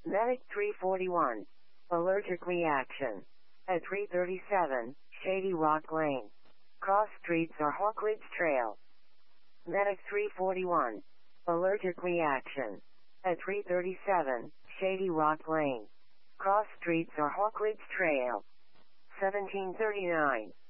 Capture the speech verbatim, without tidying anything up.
Medic three forty-one. Allergic reaction. At three thirty-seven, Shady Rock Lane. Cross streets or Hawk Ridge Trail. Medic three forty-one. Allergic reaction. At three thirty-seven, Shady Rock Lane. Cross streets or Hawk Ridge Trail. seventeen thirty-nine.